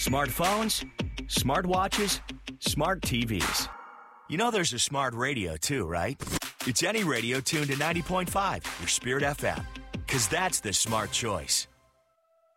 Smartphones, smartwatches, smart TVs. You know there's a smart radio too, right? It's any radio tuned to 90.5, your Spirit FM. Because that's the smart choice.